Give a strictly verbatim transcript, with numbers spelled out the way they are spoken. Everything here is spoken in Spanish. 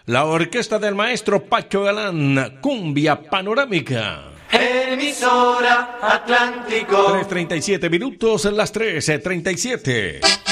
la orquesta del maestro Pacho Galán, Cumbia Panorámica. Emisora Atlántico. tres treinta y siete minutos, las tres treinta y siete.